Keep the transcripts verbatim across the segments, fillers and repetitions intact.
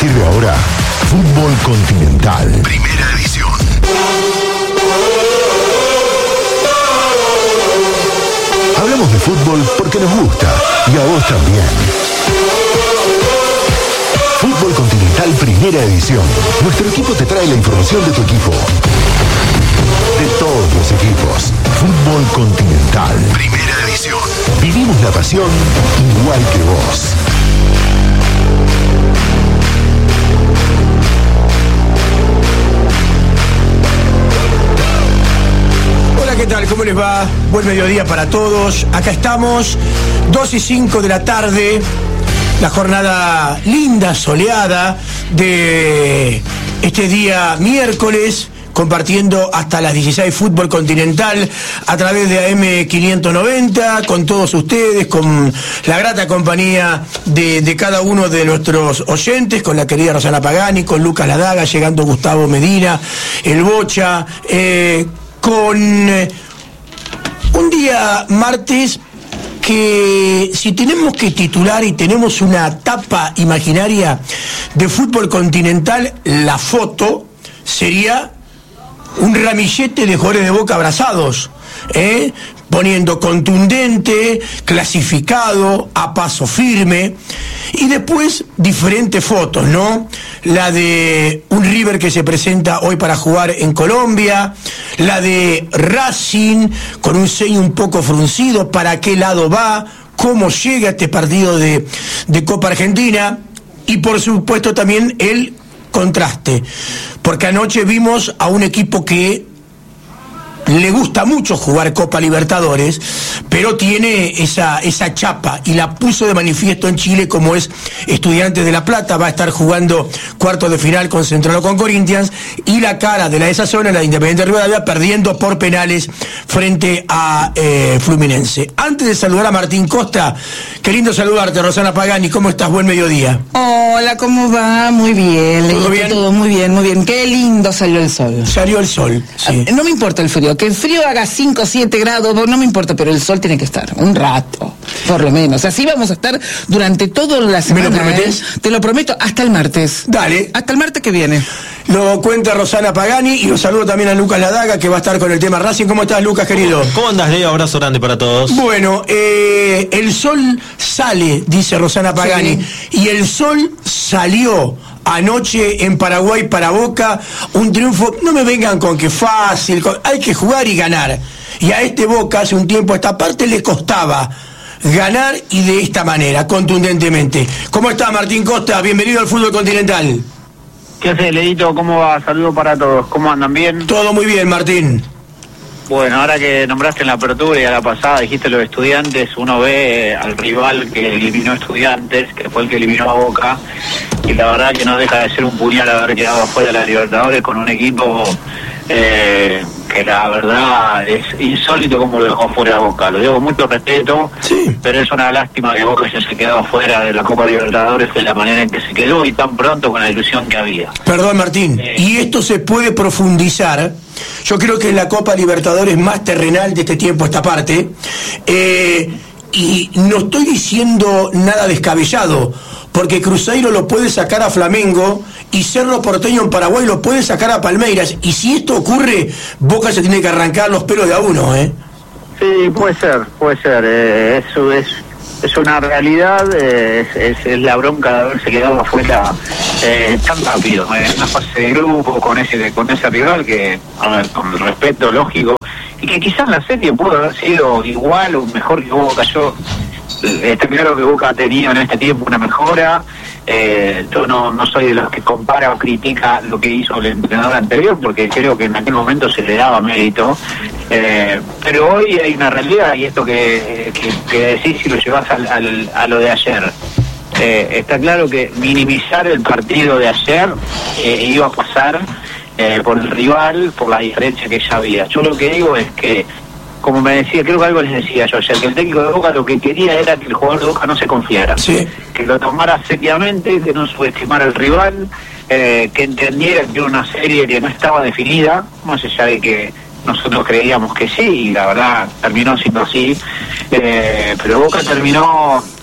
partir de ahora, Fútbol Continental. Primera edición. Hablamos de fútbol porque nos gusta y a vos también. Fútbol Continental Primera Edición. Nuestro equipo te trae la información de tu equipo. De todos los equipos. Fútbol Continental Primera Edición. Vivimos la pasión igual que vos. Hola, ¿qué tal? ¿Cómo les va? Buen mediodía para todos. Acá estamos, dos y cinco de la tarde. La jornada linda, soleada de este día miércoles, compartiendo hasta las dieciséis Fútbol Continental a través de A M quinientos noventa, con todos ustedes, con la grata compañía de, de cada uno de nuestros oyentes, con la querida Rosana Pagani, con Lucas Ladaga, llegando Gustavo Medina, el Bocha, eh, con eh, un día martes que, si tenemos que titular y tenemos una tapa imaginaria de Fútbol Continental, la foto sería un ramillete de jugadores de Boca abrazados, ¿eh? poniendo contundente, clasificado, a paso firme, y después diferentes fotos, ¿no? La de un River que se presenta hoy para jugar en Colombia, la de Racing con un ceño un poco fruncido, para qué lado va, cómo llega este partido de, de Copa Argentina, y por supuesto también el contraste, porque anoche vimos a un equipo que le gusta mucho jugar Copa Libertadores, pero tiene esa, esa chapa, y la puso de manifiesto en Chile, como es Estudiantes de La Plata. Va a estar jugando cuartos de final con Central o con Corinthians, y la cara de la de esa zona, la de Independiente Rivadavia, perdiendo por penales frente a eh, Fluminense. Antes de saludar a Martín Costa, qué lindo saludarte, Rosana Pagani, ¿cómo estás? Buen mediodía. Hola, ¿cómo va? Muy bien. ¿Todo bien? Todo muy bien, muy bien. Qué lindo salió el sol. Salió el sol, sí. No me importa el frío, que el frío haga cinco o siete grados, no me importa, pero el sol tiene que estar un rato, por lo menos. Así vamos a estar durante toda la semana. ¿Me lo prometes? ¿eh? Te lo prometo, hasta el martes. Dale. Hasta el martes que viene. Lo cuenta Rosana Pagani, y lo saludo también a Lucas Ladaga, que va a estar con el tema Racing. ¿Cómo estás, Lucas, querido? ¿Cómo andas, Leo? Abrazo grande para todos. Bueno, eh, el sol sale, dice Rosana Pagani, sí. Y el sol salió anoche en Paraguay para Boca, un triunfo. No me vengan con que fácil, con, hay que jugar y ganar. Y a este Boca hace un tiempo a esta parte le costaba ganar, y de esta manera, contundentemente. ¿Cómo está, Martín Costa? Bienvenido al Fútbol Continental. ¿Qué haces, Leito? ¿Cómo va? Saludos para todos. ¿Cómo andan? ¿Bien? Todo muy bien, Martín. Bueno, ahora que nombraste en la apertura y a la pasada dijiste los Estudiantes, uno ve al rival que eliminó Estudiantes, que fue el que eliminó a Boca, y la verdad que no deja de ser un puñal haber quedado afuera de la Libertadores con un equipo eh, que la verdad es insólito como lo dejó fuera a Boca. Lo digo con mucho respeto, sí, pero es una lástima que Boca ya se quedó afuera de la Copa Libertadores de la manera en que se quedó, y tan pronto, con la ilusión que había. Perdón, Martín, eh, y esto se puede profundizar. Yo creo que es la Copa Libertadores más terrenal de este tiempo, esta parte, eh, y no estoy diciendo nada descabellado, porque Cruzeiro lo puede sacar a Flamengo, y Cerro Porteño en Paraguay lo puede sacar a Palmeiras, y si esto ocurre, Boca se tiene que arrancar los pelos de a uno, ¿eh? Sí, puede ser, puede ser, eh, eso es... Es una realidad, eh, es, es, es la bronca de haberse quedado afuera eh, tan rápido, en una fase de grupo, con ese con ese rival que, a ver, con el respeto lógico, y que quizás la serie pudo haber sido igual o mejor que Boca. Yo, está claro que Boca ha tenido en este tiempo una mejora. Eh, yo no, no soy de los que compara o critica lo que hizo el entrenador anterior, porque creo que en aquel momento se le daba mérito, eh, pero hoy hay una realidad, y esto que, que, que decís, si lo llevas al, al, a lo de ayer, eh, está claro que minimizar el partido de ayer eh, iba a pasar eh, por el rival, por la diferencia que ya había. Yo lo que digo es que, como me decía, creo que algo les decía yo ayer, que el técnico de Boca lo que quería era que el jugador de Boca no se confiara, sí, que lo tomara seriamente, que no subestimara al rival, eh, que entendiera que era una serie que no estaba definida, más allá de que nosotros creíamos que sí, y la verdad terminó siendo así, eh, pero Boca terminó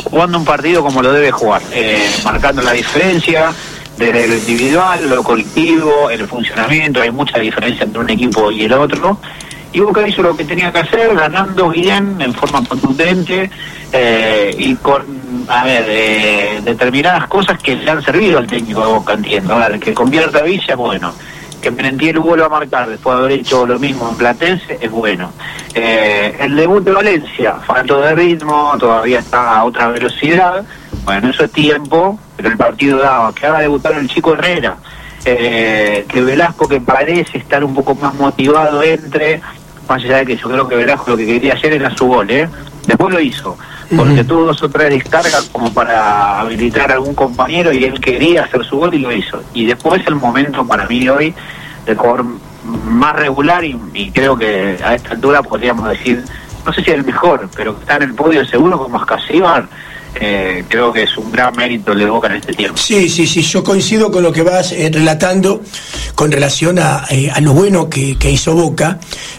jugando un partido como lo debe jugar, eh, marcando la diferencia desde lo individual, lo colectivo, el funcionamiento. Hay mucha diferencia entre un equipo y el otro, y Boca hizo lo que tenía que hacer, ganando bien, en forma contundente, eh, y con, a ver, eh, determinadas cosas que le han servido al técnico de Boca, entiendo. A ver, que convierta a Villa, bueno. Que Merentiel vuelva a marcar después de haber hecho lo mismo en Platense, es bueno. Eh, el debut de Valencia, falto de ritmo, todavía está a otra velocidad. Bueno, eso es tiempo, pero el partido daba. Que haga debutar el chico Herrera. Eh, que Velasco, que parece estar un poco más motivado, entre, más allá de que yo creo que Velasco lo que quería hacer era su gol, ¿eh? Después lo hizo, porque uh-huh. tuvo dos o tres descargas como para habilitar a algún compañero y él quería hacer su gol y lo hizo. Y después el momento para mí hoy de jugador más regular, y, y creo que a esta altura podríamos decir, no sé si es el mejor, pero que está en el podio seguro como Ascasíbar. Eh, creo que es un gran mérito de Boca en este tiempo. Sí, sí, sí, yo coincido con lo que vas eh, relatando con relación a, eh, a lo bueno que, que hizo Boca.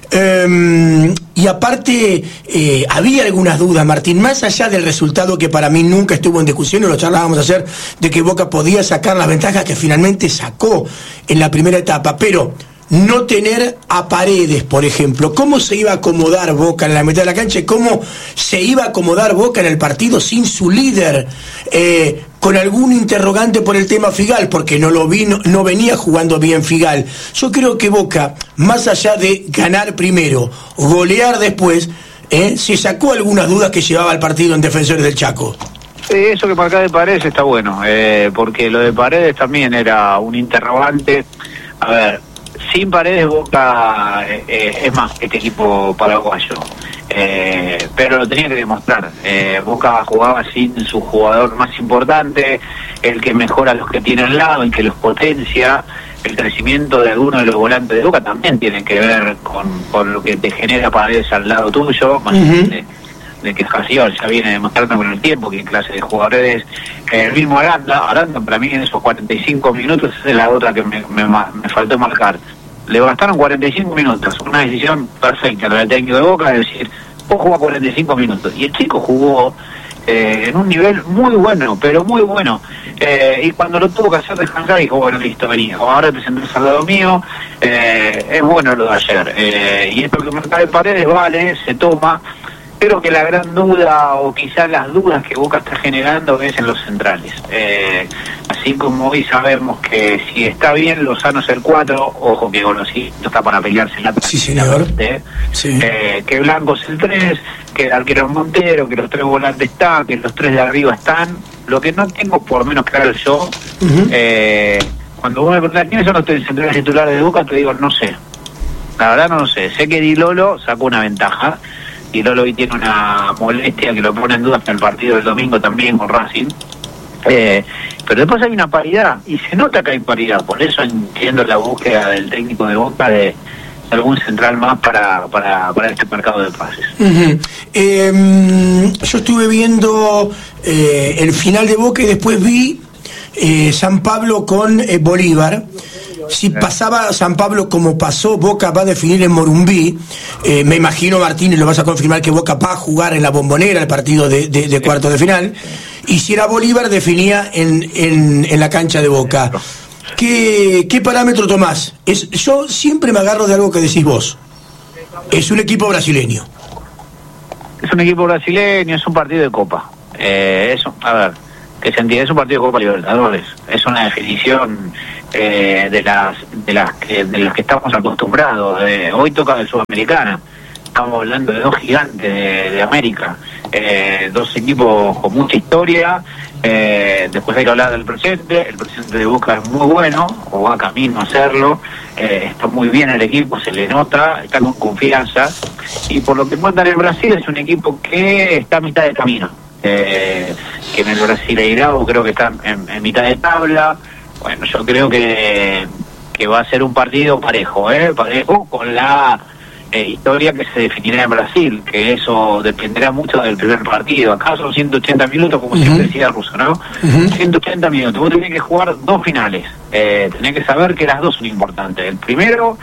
Um, y aparte, eh, había algunas dudas, Martín, más allá del resultado que para mí nunca estuvo en discusión, y lo charlábamos ayer, de que Boca podía sacar las ventajas que finalmente sacó en la primera etapa, pero no tener a Paredes, por ejemplo. ¿Cómo se iba a acomodar Boca en la mitad de la cancha? ¿Cómo se iba a acomodar Boca en el partido sin su líder? Eh, con algún interrogante por el tema Figal, porque no lo vi, no, no venía jugando bien Figal. Yo creo que Boca, más allá de ganar primero, golear después, eh, se sacó algunas dudas que llevaba el partido en Defensores del Chaco. Sí, eso que marca de Paredes está bueno, eh, porque lo de Paredes también era un interrogante. A ver, sin Paredes Boca eh, eh, es más este equipo paraguayo, eh, pero lo tenía que demostrar. eh, Boca jugaba sin su jugador más importante, el que mejora a los que tiene al lado, el que los potencia. El crecimiento de algunos de los volantes de Boca también tiene que ver con, con lo que te genera Paredes al lado tuyo, más uh-huh. de, de que Jaciol ya viene demostrando con el tiempo que clase de jugadores. Eh, el mismo Aranda, Aranda para mí en esos cuarenta y cinco minutos es la otra que me, me, me faltó marcar. Le bastaron cuarenta y cinco minutos, una decisión perfecta la del técnico de Boca, es decir, vos jugás cuarenta y cinco minutos, y el chico jugó eh, en un nivel muy bueno, pero muy bueno, eh, y cuando lo tuvo que hacer descansar dijo, bueno, listo, vení, ahora te sentás al lado mío, eh, es bueno lo de ayer, eh, y esto que marca de Paredes vale, se toma. Creo que la gran duda, o quizás las dudas que Boca está generando, es en los centrales. Eh, así como hoy sabemos que si está bien Lozano es el cuatro, ojo que Golosito está para pelearse en la sí, señor. Sí. Eh, que Blanco es el tres, que el arquero es Montero, que los tres volantes están, que los tres de arriba están. Lo que no tengo, por lo menos claro yo, uh-huh. eh, cuando vos me preguntás quiénes son los centrales titulares de Boca, te digo, no sé. La verdad no lo sé. Sé que Di Lolo sacó una ventaja, y Lolo hoy tiene una molestia que lo pone en duda hasta el partido del domingo también con Racing, eh, pero después hay una paridad y se nota que hay paridad. Por eso entiendo la búsqueda del técnico de Boca de algún central más para para, para este mercado de pases. Uh-huh. eh, yo estuve viendo eh, el final de Boca y después vi eh, San Pablo con eh, Bolívar. Si pasaba San Pablo como pasó, Boca va a definir en Morumbí. Eh, me imagino, Martín, y lo vas a confirmar, que Boca va a jugar en la Bombonera el partido de, de, de cuarto de final. Y si era Bolívar, definía en, en, en la cancha de Boca. ¿Qué, qué parámetro tomás? Es, yo siempre me agarro de algo que decís vos. Es un equipo brasileño. Es un equipo brasileño, es un partido de Copa. Eh, eso, a ver, que se entiende, es un partido de Copa Libertadores. Es una definición eh, de las de las que de las que estamos acostumbrados. Eh, hoy toca de Sudamericana. Estamos hablando de dos gigantes de, de América, eh, dos equipos con mucha historia. Eh, después hay que hablar del presente. El presente de Boca es muy bueno, o va camino a hacerlo. Eh, está muy bien el equipo, se le nota, está con confianza. Y por lo que cuentan en Brasil, es un equipo que está a mitad de camino. Eh, que en el Brasileirao creo que está en, en mitad de tabla. Bueno, yo creo que, que va a ser un partido parejo, ¿eh? Parejo con la eh, historia que se definirá en Brasil, que eso dependerá mucho del primer partido. Acá son ciento ochenta minutos, como uh-huh. siempre decía Russo, ¿no? Uh-huh. ciento ochenta minutos. Vos tenés que jugar dos finales. Eh, tenés que saber que las dos son importantes. El primero,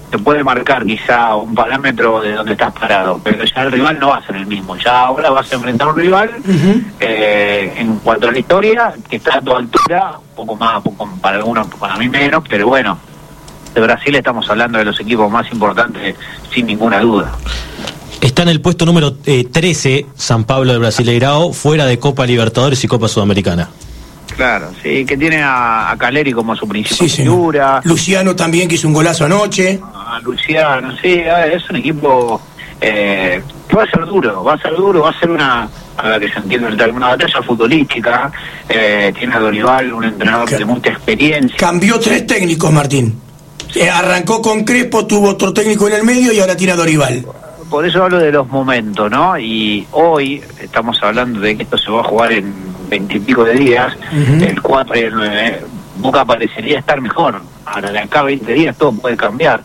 te puede marcar quizá un parámetro de donde estás parado, pero ya el rival no va a ser el mismo. Ya ahora vas a enfrentar a un rival uh-huh. eh, en cuanto a la historia, que está a tu altura, un poco más, un poco para algunos, para mí menos, pero bueno, de Brasil estamos hablando de los equipos más importantes, sin ninguna duda. Está en el puesto número eh, trece, San Pablo de Brasileirao, fuera de Copa Libertadores y Copa Sudamericana. Claro, sí, que tiene a, a Caleri como su principal sí, figura. Sí. Luciano también, que hizo un golazo anoche. A Luciano, sí, es un equipo... Eh, va a ser duro, va a ser duro, va a ser una... A ver, que se entiende, una batalla futbolística. Eh, tiene a Dorival, un entrenador de mucha experiencia. Cambió tres técnicos, Martín. Eh, arrancó con Crespo, tuvo otro técnico en el medio y ahora tiene a Dorival. Por eso hablo de los momentos, ¿no? Y hoy estamos hablando de que esto se va a jugar en veintipico de días, uh-huh. el cuatro y el nueve. Boca parecería estar mejor. Ahora, de acá a veinte días todo puede cambiar.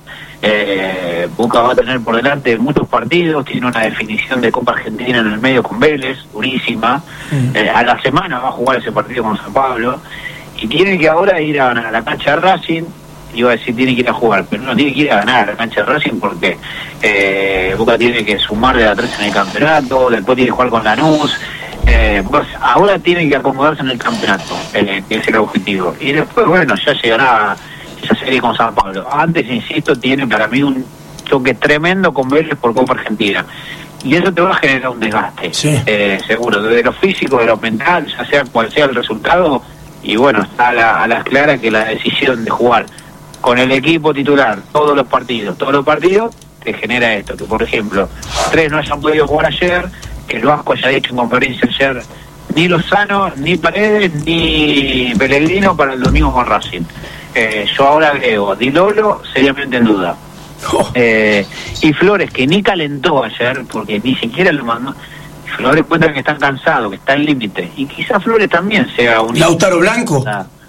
Eh, Boca va a tener por delante muchos partidos, tiene una definición de Copa Argentina en el medio con Vélez, durísima. Uh-huh. Eh, a la semana va a jugar ese partido con San Pablo. Y tiene que ahora ir a, a la cancha de Racing. Iba a decir tiene que ir a jugar, pero no tiene que ir a ganar a la cancha de Racing porque eh, Boca tiene que sumar de a tres en el campeonato, después tiene que jugar con Lanús, eh, pues ahora tiene que acomodarse en el campeonato, eh, que es el objetivo, y después bueno, ya llegará esa serie con San Pablo. Antes, insisto, tiene para mí un choque tremendo con Vélez por Copa Argentina, y eso te va a generar un desgaste, sí. eh, seguro, desde lo físico, de lo mental, ya sea cual sea el resultado, y bueno, está a, la, a las claras que la decisión de jugar con el equipo titular, todos los partidos, todos los partidos, te genera esto, que por ejemplo, tres no hayan podido jugar ayer, que el Vasco haya dicho en conferencia ayer, ni Lozano, ni Paredes, ni Pellegrino para el domingo con Racing. Eh, yo ahora agrego, Di Lolo, seriamente en duda. Oh. Eh, y Flores, que ni calentó ayer, porque ni siquiera lo mandó. Flores cuentan que están cansados, que está en límite. Y quizás Flores también sea un... ¿Lautaro Blanco?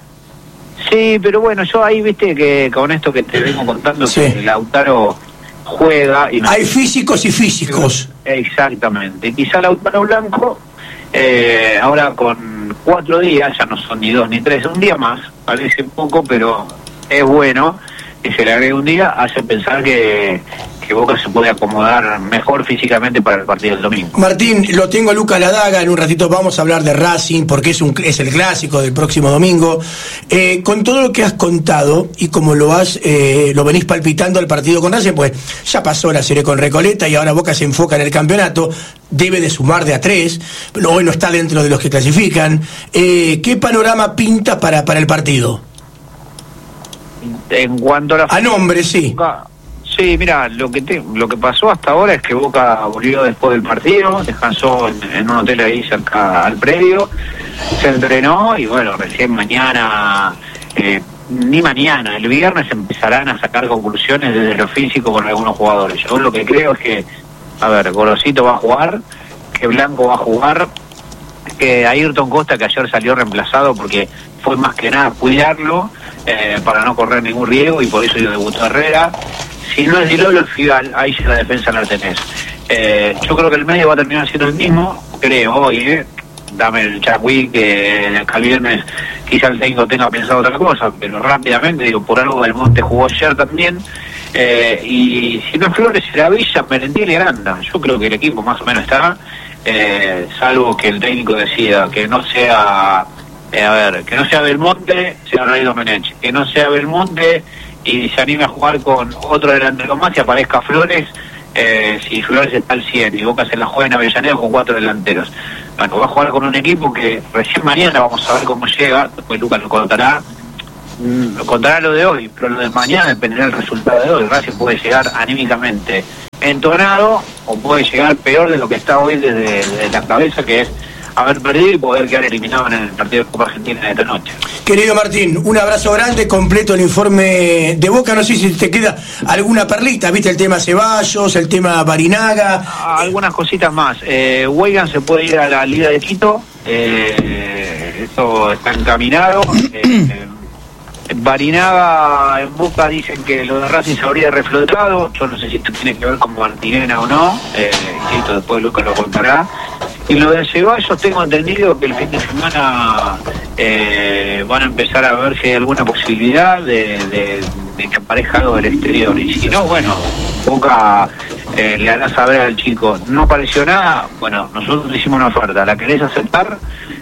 Sí, pero bueno, yo ahí, viste, que con esto que te vengo contando, sí. que Lautaro juega... Y no... Hay físicos y físicos. Exactamente. Quizá Lautaro Blanco, eh, ahora con cuatro días, ya no son ni dos ni tres, un día más, parece poco, pero es bueno que se le agregue un día, hace pensar que, que Boca se puede acomodar mejor físicamente para el partido del domingo. Martín, lo tengo a Luca Ladaga, en un ratito vamos a hablar de Racing, porque es un es el clásico del próximo domingo. Eh, con todo lo que has contado, y como lo has eh, lo venís palpitando al partido con Racing, pues ya pasó la serie con Recoleta y ahora Boca se enfoca en el campeonato, debe de sumar de a tres, pero hoy no está dentro de los que clasifican. Eh, ¿Qué panorama pinta para, para el partido? En cuanto a la... A nombre, sí. Boca, sí, mira, lo que te, lo que pasó hasta ahora es que Boca volvió después del partido, descansó en, en un hotel ahí cerca al predio, se entrenó y bueno, recién mañana, eh, ni mañana, el viernes empezarán a sacar conclusiones desde lo físico con algunos jugadores. Yo lo que creo es que, a ver, Gorosito va a jugar, que Blanco va a jugar, que Ayrton Costa, que ayer salió reemplazado porque fue más que nada cuidarlo, eh, para no correr ningún riesgo, y por eso yo debutó Herrera. Si no es Di Lolo el Fidal, ahí ya la defensa la tenés. Eh, yo creo que el medio va a terminar siendo el mismo, creo hoy, eh. Dame el Chagüí, que acá el viernes quizá el técnico tenga pensado otra cosa, pero rápidamente, digo, por algo del Monte jugó ayer también. Eh, y si no es Flores, será Villa, Merentiel y Aranda. Yo creo que el equipo más o menos está, eh, salvo que el técnico decida que no sea, eh, a ver, que no sea Belmonte, sea Ray Domenech, que no sea Belmonte y se anime a jugar con otro delantero más y aparezca Flores, eh, si Flores está al cien y Boca se la juega en Avellaneda con cuatro delanteros. Bueno, va a jugar con un equipo que recién mañana vamos a ver cómo llega, después Lucas lo contará, mm, lo contará lo de hoy, pero lo de mañana dependerá del resultado de hoy. Racing puede llegar anímicamente entonado o puede llegar peor de lo que está hoy desde, desde la cabeza, que es haber perdido y poder quedar eliminado en el partido de Copa Argentina de esta noche. Querido Martín, un abrazo grande, completo el informe de Boca. No sé si te queda alguna perlita, viste el tema Ceballos, el tema Barinaga. Algunas cositas más. Eh, Weigan se puede ir a la Liga de Quito, eh, eso está encaminado. Eh, Barinaga en Boca dicen que lo de Racing se habría reflotado. Yo no sé si esto tiene que ver con Martinena o no, eh, insisto, después Lucas lo contará. Y lo de Ceballos tengo entendido que el fin de semana eh, van a empezar a ver si hay alguna posibilidad de, de, de que aparezca algo del exterior. Y si no, bueno, Boca eh, le hará saber al chico, no apareció nada, bueno, nosotros le hicimos una oferta, ¿la querés aceptar?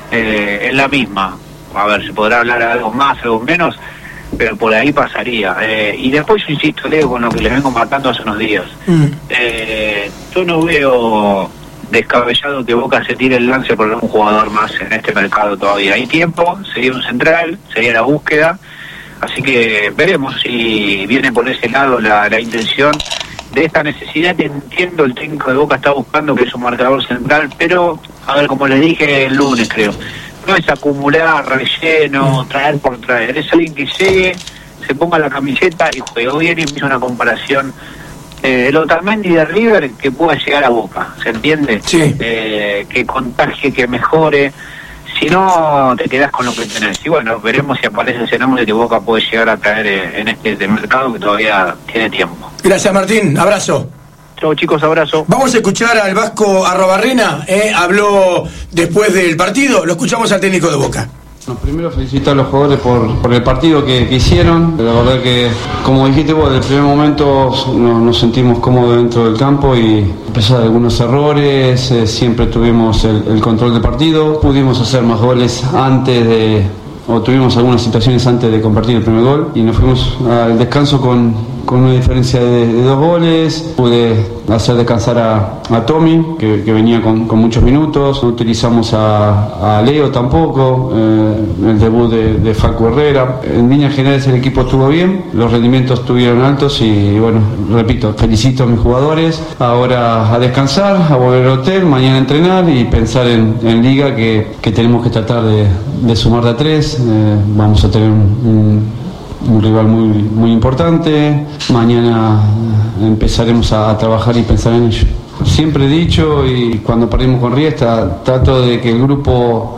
Eh, es la misma. A ver, se podrá hablar algo más, algo menos, pero por ahí pasaría. Eh, y después yo insisto, Leo, con lo que le vengo marcando hace unos días. Mm. Eh, yo no veo descabellado que Boca se tire el lance por algún jugador más en este mercado todavía. Hay tiempo, sería un central, sería la búsqueda, así que veremos si viene por ese lado la, la intención de esta necesidad que entiendo el técnico de Boca está buscando, que es un marcador central, pero, a ver, como les dije el lunes, creo, no es acumular, relleno, traer por traer, es alguien que llegue, se ponga la camiseta y juegue bien y empieza una comparación. Eh, el Otamendi de River que pueda llegar a Boca, ¿se entiende? Sí. Eh, que contagie, que mejore, si no te quedás con lo que tenés. Y bueno, veremos si aparece ese nombre que Boca puede llegar a traer eh, en este, este mercado que todavía tiene tiempo. Gracias, Martín, abrazo. Chau, chicos, abrazo. Vamos a escuchar al Vasco Arrobarrena, eh, habló después del partido, lo escuchamos al técnico de Boca. Bueno, primero felicitar a los jugadores por, por el partido que, que hicieron. La verdad que, como dijiste vos, desde el primer momento nos, nos sentimos cómodos dentro del campo y a pesar de algunos errores, eh, siempre tuvimos el, el control del partido. Pudimos hacer más goles antes de, o tuvimos algunas situaciones antes de convertir el primer gol y nos fuimos al descanso con, con una diferencia de, de dos goles. Pude hacer descansar a, a Tommy, que, que venía con, con muchos minutos. No utilizamos a, a Leo tampoco, eh, el debut de, de Facu Herrera. En líneas generales el equipo estuvo bien, los rendimientos estuvieron altos y bueno, repito, felicito a mis jugadores. Ahora a descansar, a volver al hotel, mañana a entrenar y pensar en, en Liga, que, que tenemos que tratar de, de sumar de a tres. Eh, vamos a tener un, un un rival muy muy importante. Mañana empezaremos a, a trabajar y pensar en ello. Siempre he dicho, y cuando perdimos con Riestra, trato de que el grupo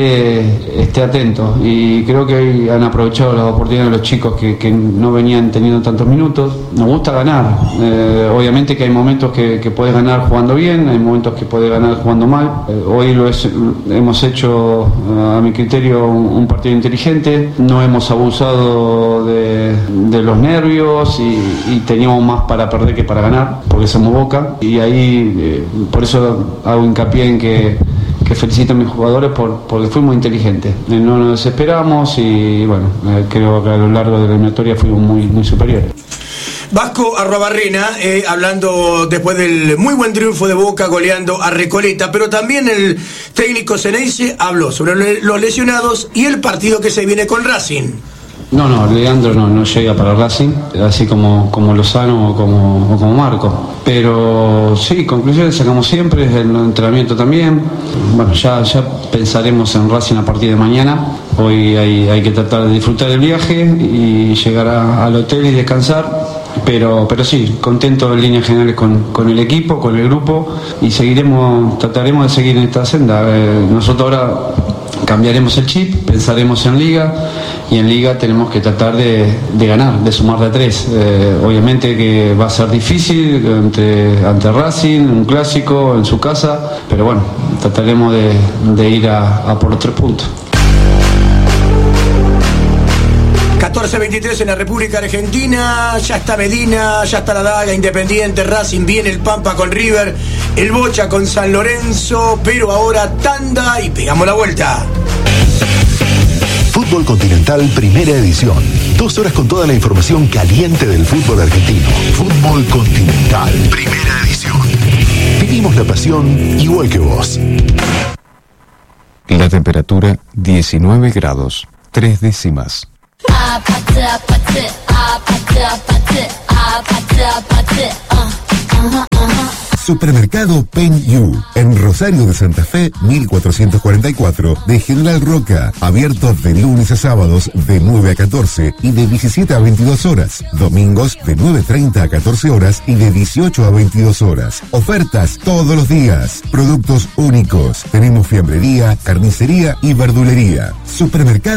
esté, esté atento, y creo que han aprovechado las oportunidades de los chicos que, que no venían teniendo tantos minutos. Nos gusta ganar, eh, obviamente que hay momentos que, que puedes ganar jugando bien, hay momentos que puedes ganar jugando mal. Eh, hoy lo es, hemos hecho, a mi criterio, un, un partido inteligente, no hemos abusado de, de los nervios y, y teníamos más para perder que para ganar, porque somos Boca, y ahí Eh, por eso hago hincapié en que, que felicito a mis jugadores por, porque fuimos inteligentes, eh, no nos desesperamos y bueno, eh, creo que a lo largo de la eliminatoria fuimos muy, muy superiores. Vasco Arrobarrena, eh, hablando después del muy buen triunfo de Boca goleando a Recoleta, pero también el técnico Ceneice habló sobre los lesionados y el partido que se viene con Racing. No, no, Leandro no, no llega para Racing, así como, como Lozano o como, o como Marco. Pero sí, conclusiones sacamos siempre, el entrenamiento también. Bueno, ya, ya pensaremos en Racing a partir de mañana. Hoy hay, hay que tratar de disfrutar del viaje y llegar a, al hotel y descansar. Pero, pero sí, contento en líneas generales con, con el equipo, con el grupo, y seguiremos, trataremos de seguir en esta senda. Eh, nosotros ahora cambiaremos el chip, pensaremos en Liga, y en Liga tenemos que tratar de, de ganar, de sumar de a tres. Eh, obviamente que va a ser difícil ante, ante Racing, un clásico en su casa, pero bueno, trataremos de, de ir a, a por los tres puntos. catorce veintitrés en la República Argentina, ya está Medina, ya está la Daga, Independiente, Racing, viene el Pampa con River, el Bocha con San Lorenzo, pero ahora tanda y pegamos la vuelta. Fútbol Continental, primera edición. Dos horas con toda la información caliente del fútbol argentino. Fútbol Continental, primera edición. Vivimos la pasión igual que vos. La temperatura diecinueve grados, tres décimas. Supermercado Pen You, en Rosario de Santa Fe, mil cuatrocientos cuarenta y cuatro, de General Roca, abierto de lunes a sábados de nueve a catorce y de diecisiete a veintidós horas, domingos de nueve treinta a catorce horas y de dieciocho a veintidós horas. Ofertas todos los días, productos únicos, tenemos fiambrería, carnicería y verdulería. Supermercado